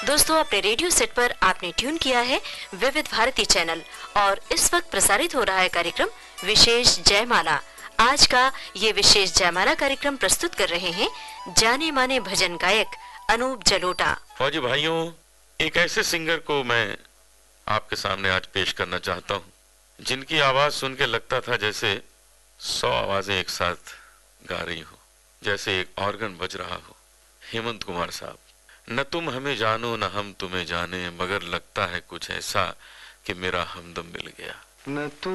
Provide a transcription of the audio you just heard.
दोस्तों, अपने radio set पर आपने ट्यून किया है विविध भारती चैनल और इस वक्त प्रसारित हो रहा है कार्यक्रम विशेष जयमाला। आज का ये विशेष जयमाला कार्यक्रम प्रस्तुत कर रहे हैं जाने माने भजन गायक अनूप जलोटा। फौजी भाइयों, एक ऐसे सिंगर को मैं आपके सामने आज पेश करना चाहता हूँ, जिनकी आवाज सुन के लगता था जैसे 100 आवाजें एक साथ गा रही हो, जैसे एक ऑर्गन बज रहा हो। हेमंत कुमार साहब। न तुम हमें जानो न हम तुम्हें जाने, मगर लगता है कुछ ऐसा कि मेरा हमदम मिल गया। न तुम